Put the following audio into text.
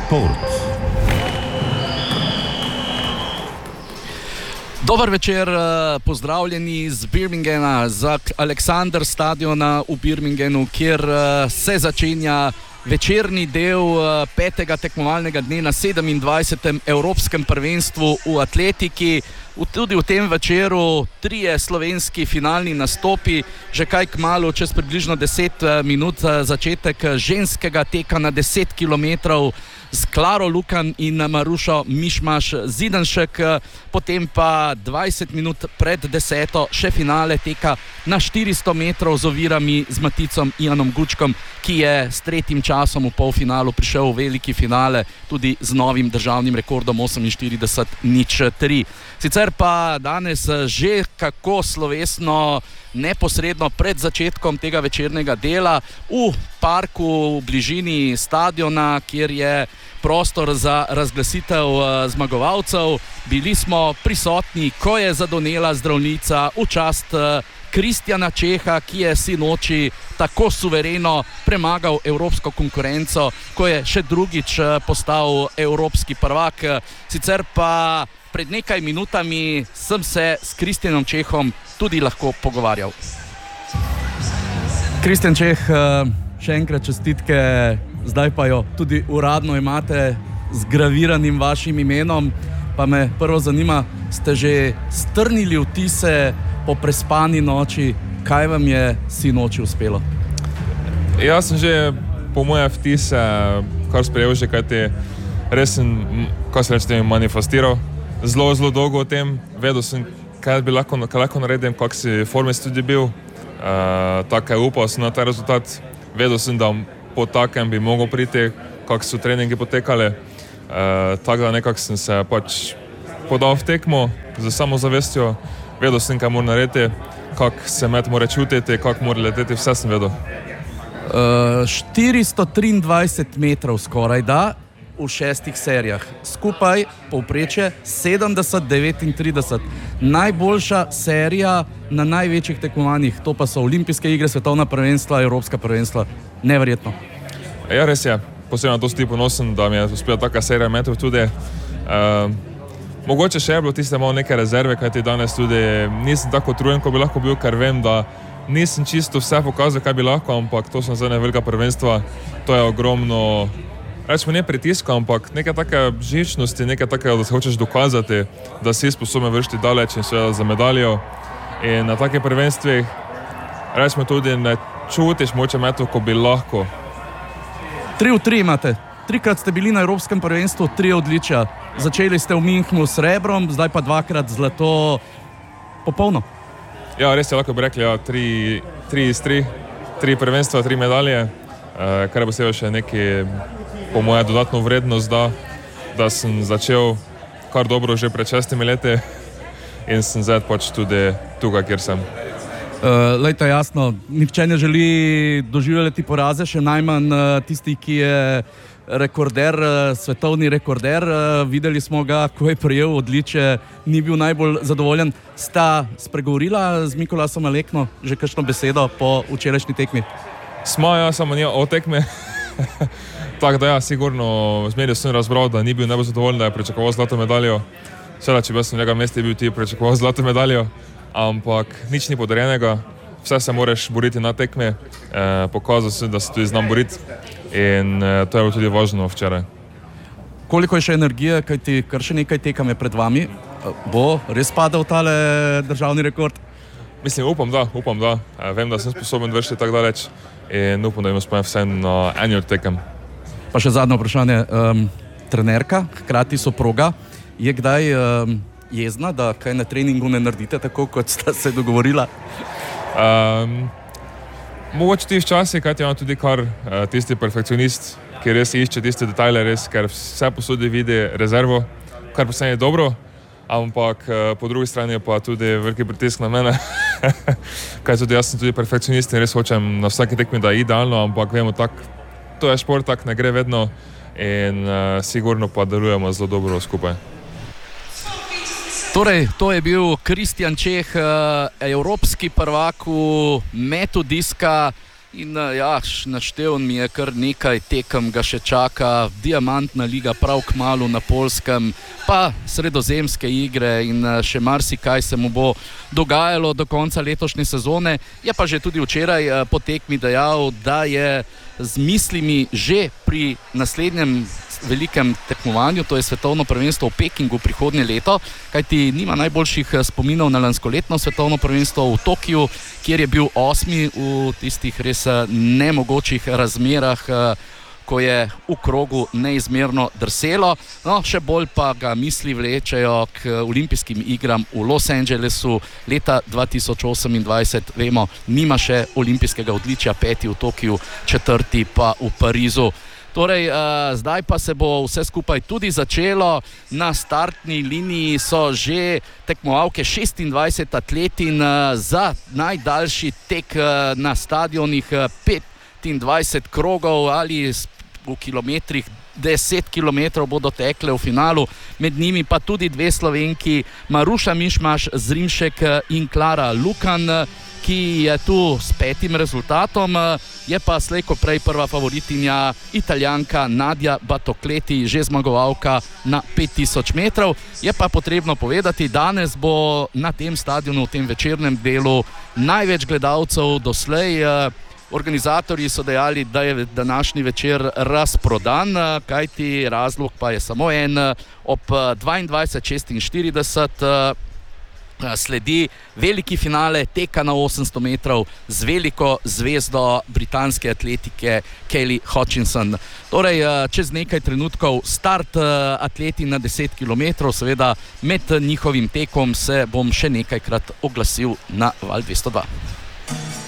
Šport. Dober večer, pozdravljeni z Birminghama, z Alexander stadiona v Birminghamu, kjer se začenja večerni del petega tekmovalnega dne na 27. Evropskem prvenstvu v atletiki. Tudi v tem večeru trije slovenski finalni nastopi, že kaj kmalu, čez približno 10 minut začetek ženskega teka na 10 kilometrov s Klaro Lukan in Marušo Mišmaš-Zidanšek, potem pa 20 minut pred 10. še finale teka na 400 metrov z ovirami z Maticom Ianom Gučkom, ki je s tretjim časom v polfinalu prišel v veliki finale tudi z novim državnim rekordom 48:03. Sicer pa danes že kako slovesno neposredno pred začetkom tega večernega dela v parku v bližini stadiona, kjer je prostor za razglasitev zmagovalcev. Bili smo prisotni, ko je zadonela zdravnica v čast Kristjana Čeha, ki je sinoči tako suvereno premagal evropsko konkurenco, ko je še drugič postal evropski prvak. Sicer pa pred nekaj minutami sem se s Kristjanom Čehom tudi lahko pogovarjal. Kristjan Čeh, še enkrat čestitke, zdaj pa jo tudi uradno imate z graviranim vašim imenom. Pa me prvo zanima, ste že strnili vtise po prespani noči, kaj vam je sinoči uspelo? Jaz sem že po moje vtise kar sprejel že, kaj ti res sem, kaj se reče, manifestiral zelo dolgo o tem, vedel sem, kaj lahko naredim, kak si forme si tudi bil, tako je upal sem na ta rezultat, vedel sem, da po takem bi mogel priti, kak so treningi potekali, tako da nekako sem se pač podal v tekmo z samozavestjo, vedel sem, kaj moram narediti, kak se med mora čutiti, kak mora leteti, vse sem vedel. 423 metrov skoraj da v 6 serijah. Skupaj povprečje 70-39. Najboljša serija na največjih tekmovanjih, to pa so olimpijske igre, svetovna prvenstva, evropska prvenstva. Neverjetno. Ja, res je. Posebno to sem ponosen, da mi je uspela taka serija metrov tudi. Mogoče še je bilo tiste malo neke rezerve, kajti danes tudi nisem tako utrujen, ko bi lahko bil, ker vem, da nisem čisto vse pokazal, kaj bi lahko, ampak to so zdaj velika prvenstva, to je ogromno, rečemo ne pritiska, ampak neke take živčnosti, neke take, da se hočeš dokazati, da si sposoben vršiti daleč in seveda za medaljo. In na takih prvenstvih, rečemo tudi, ne čutiš moče metov, ko bi lahko. 3 v 3 imate. 3-krat ste bili na evropskem prvenstvu, 3 odličja. Začeli ste v Münchnu s srebrom, zdaj pa 2-krat zlato. Popolno. Ja, res je, lahko bi rekli, ja, 3 iz 3 prvenstva, 3 medalje, kar bo seveda še neki, po moje, dodatno vrednost, da sem začel kar dobro že pred 6 leti in sem zdaj pač tudi tukaj, kjer sem. Lejte, jasno, nihče ne želi doživljati poraze, še najmanj tisti, ki je rekorder, svetovni rekorder. Videli smo ga, ko je prejel odličje, ni bil najbolj zadovoljen. Sta spregovorila z Mikolasom Alekno že kakšno besedo po včerajšnji tekmi? Smo, ja, samo nije o tekmi. Tako da ja, sigurno z medijev sem razbral, da ni bil najbolj zadovoljen, da je pričakoval zlato medaljo. Seveda, če bi sem v njega mesti bil ti pričakoval zlato medaljo, ampak nič ni podarjenega, vse se moraš boriti na tekmi, pokazal sem, da se tudi znam boriti in to je bilo tudi važno včeraj. Koliko je še energije, kajti kar še nekaj tekam je pred vami, bo res padal tale državni rekord? Mislim, upam da, vem, da sem sposoben vršiti tako daleč in upam, da imam spojem vse na eni od tekem. Pa še zadnje vprašanje, trenerka, hkrati soproga, je kdaj jezna, da kaj na treningu ne naredite tako, kot sta se dogovorila? Mogoče ti včasih, kajti imam tudi kar tisti perfekcionist, ki res išče tiste detajle, res, ker vse posodi vidi rezervo, kar pa se je dobro, ampak po drugi strani je pa tudi veliki pritisk na mene, kaj tudi jaz sem tudi perfekcionist in res hočem na vsaki tekmi, da je idealno, ampak vemo tak, to je šport, tak ne gre vedno in sigurno pa delujemo zelo dobro skupaj. Torej, to je bil Kristjan Čeh, evropski prvak v metu diska In naštel mi je kar nekaj tekem, ga še čaka, diamantna liga prav kmalu na Poljskem, pa sredozemske igre in še marsikaj se mu bo dogajalo do konca letošnje sezone. Je pa že tudi včeraj po tekmi dejal, da je z mislimi že pri naslednjem velikem tekmovanju, to je svetovno prvenstvo v Pekingu prihodnje leto, kajti nima najboljših spominov na lanskoletno svetovno prvenstvo v Tokiu, kjer je bil 8. v tistih res nemogočih razmerah, ko je v krogu neizmerno drselo. No, še bolj pa ga misli vlečejo k olimpijskim igram v Los Angelesu leta 2028. Vemo, nima še olimpijskega odličja, 5. v Tokiu, 4. pa v Parizu. Torej, zdaj pa se bo vse skupaj tudi začelo. Na startni liniji so že tekmovalke 26 atletin za najdaljši tek na stadionih 25 krogov ali v kilometrih 10 kilometrov bodo tekle v finalu, med njimi pa tudi dve Slovenki, Maruša Mišmaš Zrimšek in Klara Lukan, ki je tu s 5. rezultatom, je pa slej ko prej prva favoritinja Italijanka Nadia Batokleti, že zmagovalka na 5000 metrov. Je pa potrebno povedati, danes bo na tem stadionu, v tem večernem delu največ gledalcev doslej. Organizatorji so dejali, da je današnji večer razprodan, kajti razlog pa je samo en. Ob 22:46 sledi veliki finale teka na 800 metrov z veliko zvezdo britanske atletike Kelly Hutchinson. Torej, čez nekaj trenutkov start atleti na 10 km, seveda med njihovim tekom se bom še nekajkrat oglasil na Val 202.